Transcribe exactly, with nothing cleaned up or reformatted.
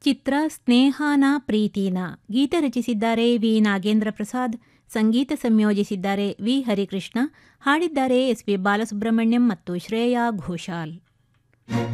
ಚಿತ್ರ ಸ್ನೇಹಾನ ಪ್ರೀತಿನ. ಗೀತೆ ರಚಿಸಿದ್ದಾರೆ ವಿ ನಾಗೇಂದ್ರ ಪ್ರಸಾದ್, ಸಂಗೀತ ಸಂಯೋಜಿಸಿದ್ದಾರೆ ವಿ ಹರಿಕೃಷ್ಣ, ಹಾಡಿದ್ದಾರೆ ಎಸ್ ಪಿ ಬಾಲಸುಬ್ರಹ್ಮಣ್ಯಂ ಮತ್ತು ಶ್ರೇಯಾ ಘೋಷಾಲ್.